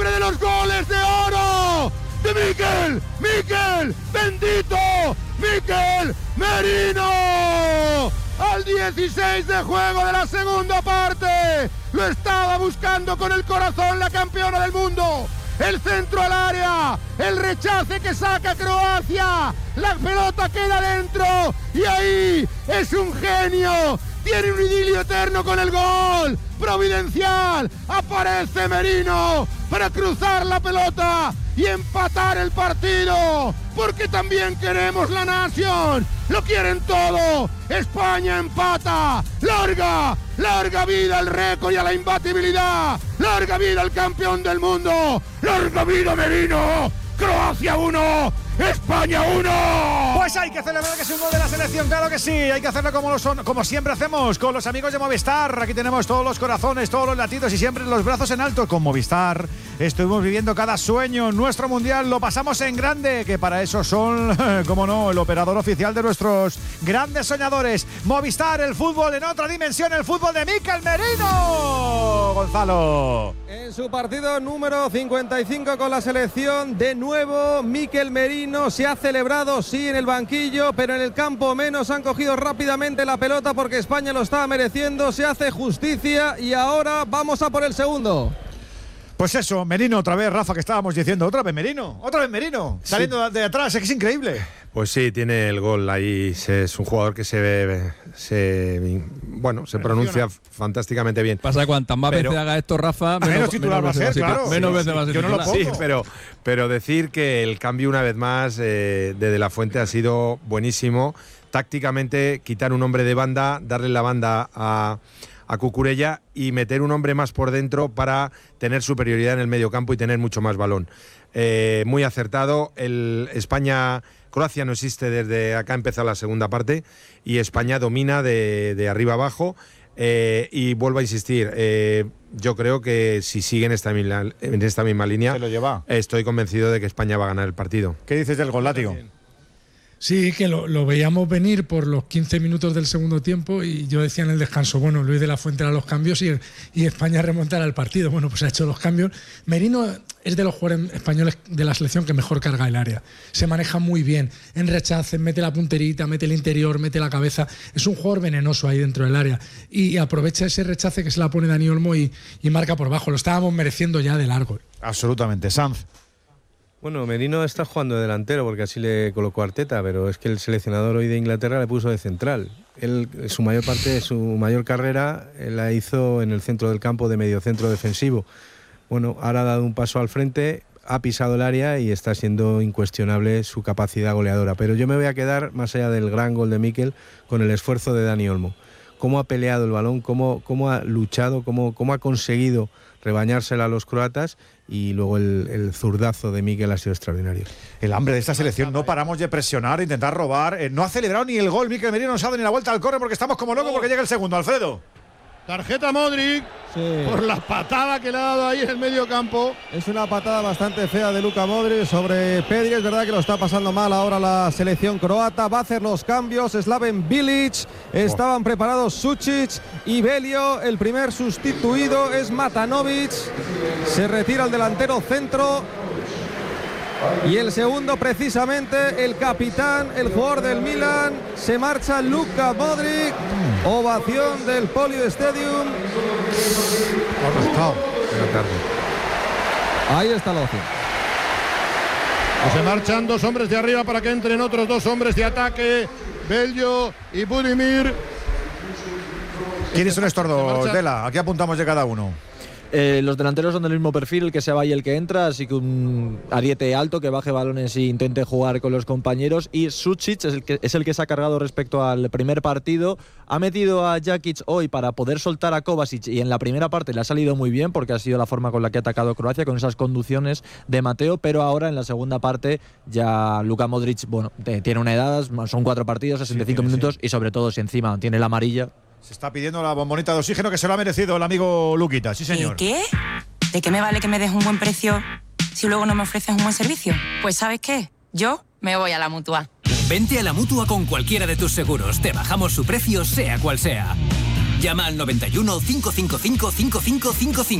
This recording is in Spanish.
hombre de los goles de oro, de Mikel, bendito, Mikel Merino. Al 16 de juego de la segunda parte, lo estaba buscando con el corazón la campeona del mundo. El centro al área, el rechace que saca Croacia, la pelota queda dentro y ahí es un genio, tiene un idilio eterno con el gol, providencial, aparece Merino para cruzar la pelota y empatar el partido, porque también queremos la nación, lo quieren todo, España empata, larga vida al récord y a la imbatibilidad, larga vida al campeón del mundo, larga vida Merino, Croacia 1, España 1. Pues hay que celebrar que es un gol de la selección, claro que sí, hay que hacerlo como siempre hacemos, con los amigos de Movistar. Aquí tenemos todos los corazones, todos los latidos y siempre los brazos en alto. Con Movistar estuvimos viviendo cada sueño, nuestro mundial lo pasamos en grande, que para eso son, como no, el operador oficial de nuestros grandes soñadores. Movistar, el fútbol en otra dimensión, el fútbol de Mikel Merino. Gonzalo. En su partido número 55 con la selección, de nuevo Mikel Merino se ha celebrado, sí, en el banquillo, pero en el campo menos. Han cogido rápidamente la pelota porque España lo estaba mereciendo, se hace justicia y ahora vamos a por el segundo. Pues eso, Merino otra vez, Rafa, que estábamos diciendo, otra vez Merino, saliendo de atrás, es que es increíble. Pues sí, tiene el gol ahí, es un jugador que se pronuncia fantásticamente bien. Pasa que cuantas más veces haga esto, Rafa, menos titular va a ser, claro. Menos veces va a ser titular. Yo no lo pongo. Sí, pero decir que el cambio una vez más de De La Fuente ha sido buenísimo. Tácticamente, quitar un hombre de banda, darle la banda a Cucurella y meter un hombre más por dentro para tener superioridad en el medio campo y tener mucho más balón. Muy acertado. Croacia no existe desde acá, empezó la segunda parte y España domina de arriba abajo. Y vuelvo a insistir, yo creo que si sigue en esta misma línea, se lo lleva. Estoy convencido de que España va a ganar el partido. ¿Qué dices del gol, Látigo? Sí, que lo veíamos venir por los 15 minutos del segundo tiempo y yo decía en el descanso, bueno, Luis de la Fuente hará los cambios y España remontará el partido. Bueno, pues ha hecho los cambios. Merino es de los jugadores españoles de la selección que mejor carga el área. Se maneja muy bien, en rechaces, mete la punterita, mete el interior, mete la cabeza. Es un jugador venenoso ahí dentro del área y aprovecha ese rechace que se la pone Dani Olmo y marca por bajo. Lo estábamos mereciendo ya de largo. Absolutamente. Sanz. Bueno, Merino está jugando de delantero porque así le colocó Arteta, pero es que el seleccionador hoy de Inglaterra le puso de central. Él, su mayor carrera, la hizo en el centro del campo de mediocentro defensivo. Bueno, ahora ha dado un paso al frente, ha pisado el área y está siendo incuestionable su capacidad goleadora. Pero yo me voy a quedar, más allá del gran gol de Mikel, con el esfuerzo de Dani Olmo. Cómo ha peleado el balón, cómo ha luchado, cómo ha conseguido rebañársela a los croatas, y luego el zurdazo de Mikel ha sido extraordinario. El hambre de esta selección, no paramos de presionar, intentar robar, no ha celebrado ni el gol. Mikel Merino no se ha dado ni la vuelta al córner porque estamos como locos porque llega el segundo. Alfredo. Tarjeta Modric, por la patada que le ha dado ahí en el medio campo. Es una patada bastante fea de Luka Modric sobre Pedri. Es verdad que lo está pasando mal ahora la selección croata. Va a hacer los cambios Slaven Bilic. Estaban preparados Sučić y Belio. El primer sustituido es Matanovic. Se retira el delantero centro. Y el segundo, precisamente, el capitán, el jugador del Milan, se marcha Luka Modric. Ovación del Polio Stadium. Ahí está la opción. Se marchan dos hombres de arriba para que entren otros dos hombres de ataque, Bello y Budimir. ¿Quiénes son estos dos, Dela? Aquí apuntamos de cada uno. Los delanteros son del mismo perfil, el que se va y el que entra, así que un ariete alto que baje balones e intente jugar con los compañeros. Y Sučić es el que se ha cargado respecto al primer partido. Ha metido a Jakic hoy para poder soltar a Kovacic y en la primera parte le ha salido muy bien porque ha sido la forma con la que ha atacado Croacia, con esas conducciones de Mateo, pero ahora en la segunda parte ya Luka Modric, bueno, tiene una edad, son 4 partidos, 65 minutos y sobre todo si encima tiene la amarilla. Se está pidiendo la bombonita de oxígeno que se lo ha merecido el amigo Luquita, sí señor. ¿Qué? ¿De qué me vale que me des un buen precio si luego no me ofreces un buen servicio? Pues ¿sabes qué? Yo me voy a la Mutua. Vente a la Mutua con cualquiera de tus seguros. Te bajamos su precio sea cual sea. Llama al 91 555 5555.